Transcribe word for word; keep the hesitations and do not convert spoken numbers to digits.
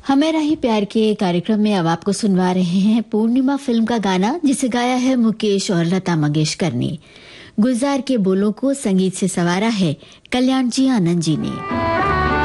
हमेरा ही प्यार के कार्यक्रम में अब आपको सुनवा रहे हैं पूर्णिमा फिल्म का गाना, जिसे गाया है मुकेश और लता मंगेशकर ने। गुलजार के बोलों को संगीत से संवारा है कल्याण जी आनंद जी ने।